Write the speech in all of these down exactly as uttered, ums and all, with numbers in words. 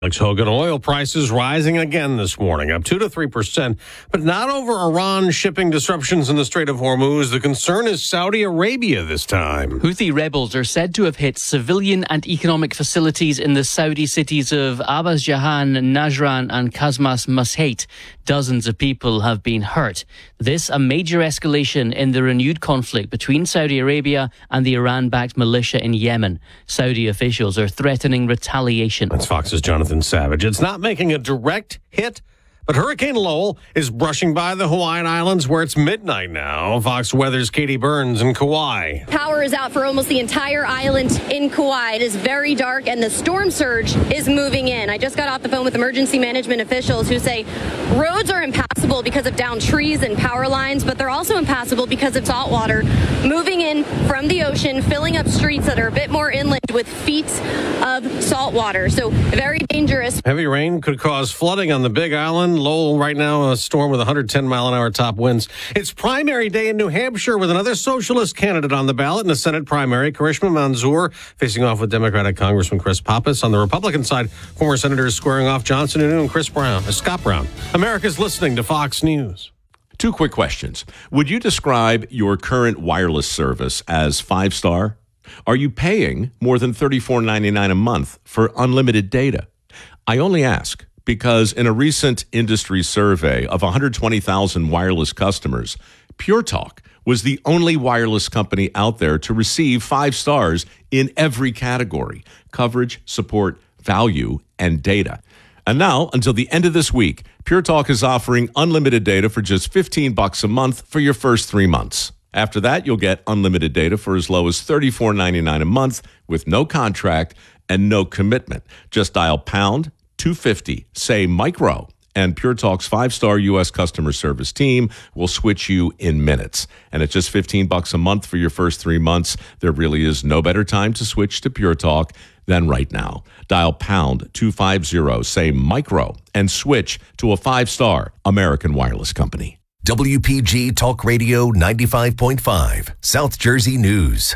Alex Hogan, oil prices rising again this morning, up two to three percent, but not over Iran shipping disruptions in the Strait of Hormuz. The concern is Saudi Arabia this time. Houthi rebels are said to have hit civilian and economic facilities in the Saudi cities of Abbas Jahan, Najran and Kazmas Masheit. Dozens of people have been hurt. This a major escalation in the renewed conflict between Saudi Arabia and the Iran-backed militia in Yemen. Saudi officials are threatening retaliation. That's Fox's Jonathan Savage. It's not making a direct hit, but Hurricane Lowell is brushing by the Hawaiian Islands where it's midnight now. Fox Weather's Katie Burns in Kauai. Power is out for almost the entire island in Kauai. It is very dark and the storm surge is moving in. I just got off the phone with emergency management officials who say roads are impassable because of downed trees and power lines, but they're also impassable because of salt water moving in from the ocean, filling up streets that are a bit more inland with feet of salt water. So very dangerous. Heavy rain could cause flooding on the Big Island. Lowell right now, a storm with one hundred ten mile an hour top winds. It's primary day in New Hampshire with another socialist candidate on the ballot in the Senate primary. Karishma Manzoor facing off with Democratic Congressman Chris Pappas. On the Republican side, former senators squaring off Johnson and Chris Brown, uh, Scott Brown. America's listening to Fox News. Two quick questions. Would you describe your current wireless service as five-star? Are you paying more than thirty-four ninety-nine a month for unlimited data? I only ask because in a recent industry survey of one hundred twenty thousand wireless customers, Pure Talk was the only wireless company out there to receive five stars in every category: coverage, support, value, and data. And now, until the end of this week, Pure Talk is offering unlimited data for just fifteen bucks a month for your first three months. After that, you'll get unlimited data for as low as thirty-four ninety-nine a month with no contract and no commitment. Just dial pound two fifty, say micro, and Pure Talk's five-star U S customer service team will switch you in minutes. And at just fifteen bucks a month for your first three months, there really is no better time to switch to Pure Talk than right now. Dial pound two fifty, say micro, and switch to a five-star American wireless company. W P G Talk Radio ninety-five point five, South Jersey News.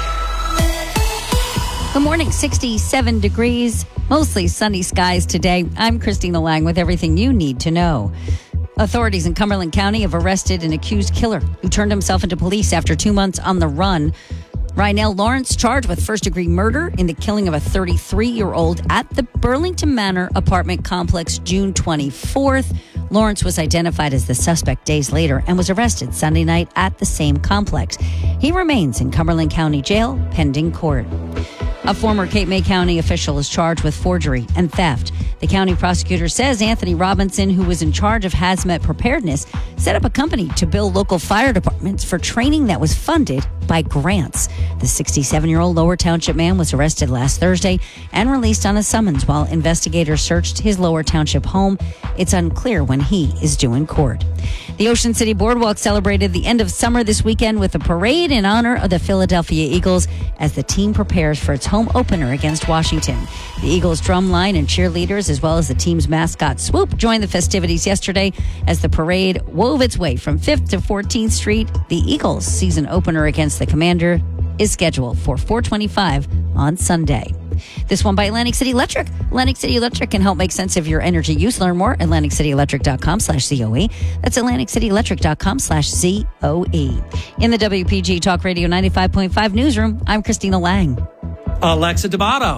Good morning, sixty-seven degrees, mostly sunny skies today. I'm Christina Lang with everything you need to know. Authorities in Cumberland County have arrested an accused killer who turned himself into police after two months on the run. Rynell Lawrence charged with first-degree murder in the killing of a thirty-three-year-old at the Burlington Manor apartment complex June twenty-fourth. Lawrence was identified as the suspect days later and was arrested Sunday night at the same complex. He remains in Cumberland County Jail pending court. A former Cape May County official is charged with forgery and theft. The county prosecutor says Anthony Robinson, who was in charge of hazmat preparedness, set up a company to bill local fire departments for training that was funded by grants. The sixty-seven-year-old Lower Township man was arrested last Thursday and released on a summons while investigators searched his Lower Township home. It's unclear when he is due in court. The Ocean City Boardwalk celebrated the end of summer this weekend with a parade in honor of the Philadelphia Eagles as the team prepares for its home opener against Washington. The Eagles drumline and cheerleaders, as well as the team's mascot Swoop, joined the festivities yesterday as the parade wove its way from fifth to fourteenth Street. The Eagles' season opener against the Commander is scheduled for four twenty-five on Sunday. This one by Atlantic City Electric. Atlantic City Electric can help make sense of your energy use. Learn more at atlantic city electric dot com slash Z O E. That's atlantic city electric dot com slash Z O E. In the W P G Talk Radio ninety-five point five newsroom, I'm Christina Lang. Alexa D'Amato.